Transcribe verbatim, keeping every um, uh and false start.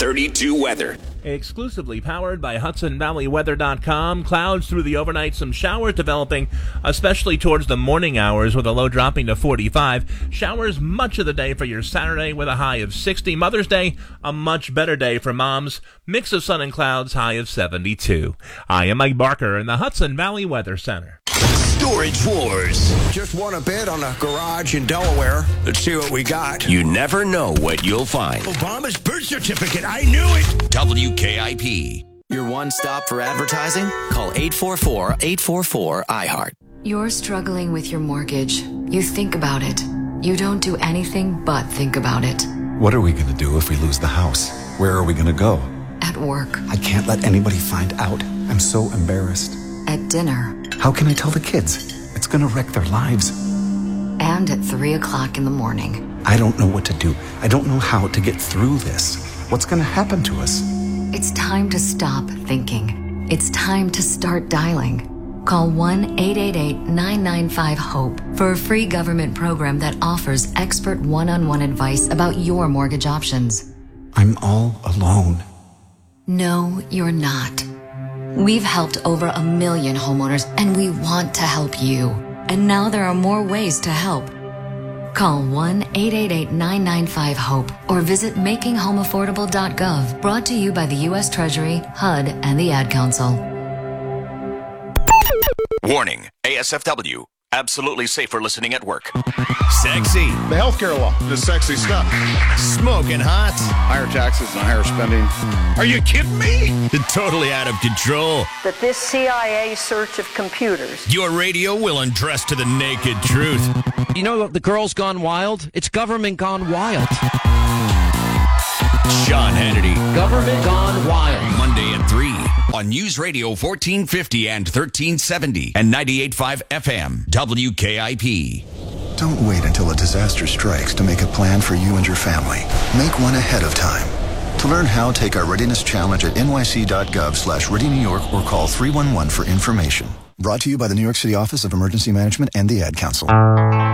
thirty-two weather. Exclusively powered by Hudson Valley Weather dot com. Clouds through the overnight, some showers developing, especially towards the morning hours with a low dropping to forty-five. Showers much of the day for your Saturday with a high of sixty. Mother's Day, a much better day for moms. Mix of sun and clouds, high of seventy-two. I am Mike Barker in the Hudson Valley Weather Center. Storage Wars. Just won a bid on a garage in Delaware. Let's see what we got. You never know what you'll find. Obama's birth certificate. I knew it. W K I P. Your one stop for advertising? Call eight four four, eight four four, I heart. You're struggling with your mortgage. You think about it. You don't do anything but think about it. What are we going to do if we lose the house? Where are we going to go? At work. I can't let anybody find out. I'm so embarrassed. At dinner. How can I tell the kids? It's going to wreck their lives. And at three o'clock in the morning. I don't know what to do. I don't know how to get through this. What's going to happen to us? It's time to stop thinking. It's time to start dialing. Call one eight eight eight, nine nine five, HOPE for a free government program that offers expert one-on-one advice about your mortgage options. I'm all alone. No, you're not. We've helped over a million homeowners, and we want to help you. And now there are more ways to help. Call one eight eight eight, nine nine five, HOPE or visit making home affordable dot gov. Brought to you by the U S Treasury, H U D, and the Ad Council. Warning, A S F W. Absolutely safe for listening at work. Sexy. The healthcare law is sexy stuff. Smoking hot. Higher taxes and higher spending. Are you kidding me? Totally out of control. That this C I A search of computers. Your radio will undress to the naked truth. You know the girl's gone wild? It's government gone wild. Sean Hannity. Government gone wild. Monday at three on News Radio fourteen fifty and thirteen seventy and ninety-eight point five F M W K I P. Don't wait until a disaster strikes to make a plan for you and your family. Make one ahead of time. To learn how, take our readiness challenge at N Y C dot gov slash ready New York or call three one one for information. Brought to you by the New York City Office of Emergency Management and the Ad Council.